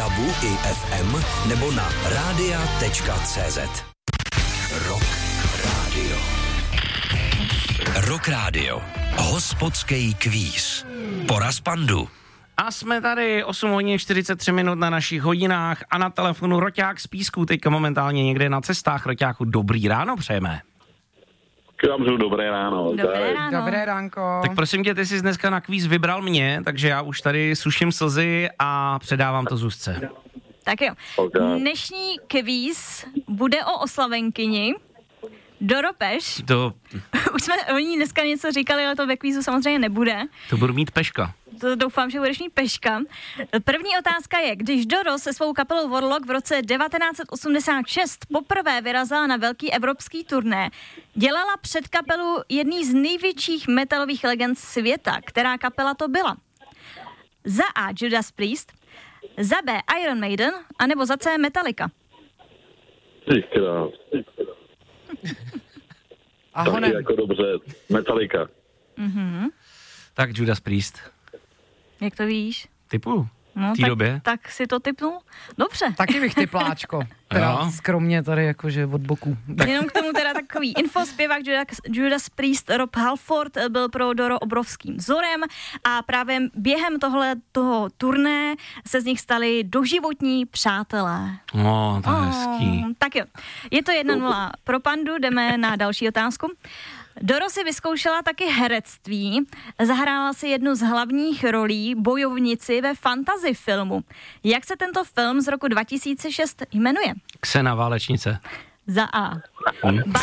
DABu i FM nebo na radia.cz. Rock Radio. Rock Radio. Hospodský kvíz. Po Raspandu. A jsme tady 8 hodin 43 minut na našich hodinách a na telefonu Roťák z Písku, teďka momentálně někde na cestách. Roťáku, dobrý ráno přejeme. Dobré ráno. Dobré ránko. Tak prosím tě, ty jsi dneska na kvíz vybral mě, takže já už tady suším slzy a předávám to Zuzce. Tak jo. Okay. Dnešní kvíz bude o oslavenkyni. Doro Peš. Už jsme o ní dneska něco říkali, ale to ve kvízu samozřejmě nebude. To budu mít Peška. To doufám, že budeš mít Peška. První otázka je, když Doro se svou kapelou Warlock v roce 1986 poprvé vyrazila na velký evropský turné, dělala před kapelu jedný z největších metalových legend světa. Která kapela to byla? Za A Judas Priest, za B Iron Maiden, anebo za C Metallica? Taky jako dobře, Metallica. Mhm. Tak Judas Priest. Jak to víš? Typu? No, v té době? Tak si to tipnul? Dobře. Taky bych typláčko. Teda skromně tady jakože od boku. Jenom k tomu teda takový info, zpěvák Judas Priest Rob Halford byl pro Doro obrovským vzorem a právě během toho turné se z nich stali doživotní přátelé. To je hezký. Tak jo, je to 1-0 pro Pandu, jdeme na další otázku. Doro si vyzkoušela taky herectví, zahrála si jednu z hlavních rolí bojovnici ve fantasy filmu. Jak se tento film z roku 2006 jmenuje? Xena válečnice. Za A.